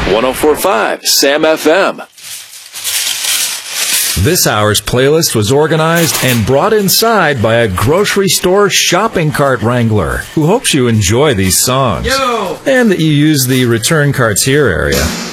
104.5 Sam FM. This hour's playlist was organized and brought inside by a grocery store shopping cart wrangler who hopes you enjoy these songs and that you use the return carts here area.